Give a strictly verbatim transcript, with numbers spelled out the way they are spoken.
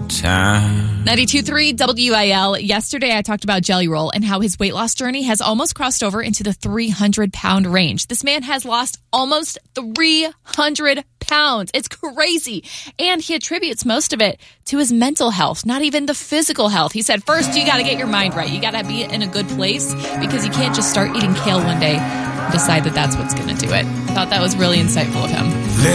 time. ninety-two point three W I L. Yesterday, I talked about Jelly Roll and how his weight loss journey has almost crossed over into the three hundred pound range. This man has lost almost three hundred pounds. It's crazy. And he attributes most of it to his mental health, not even the physical health. He said, first, you got to get your mind right. You got to be in a good place because you can't just start eating kale one day and decide that that's what's going to do it. I thought that was really insightful of him.